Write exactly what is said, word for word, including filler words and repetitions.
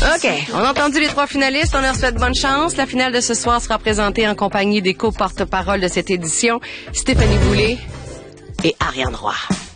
OK. On a entendu les trois finalistes. On leur souhaite bonne chance. La finale de ce soir sera présentée en compagnie des co-porte-parole de cette édition, Stéphanie Boulay et Ariane Roy.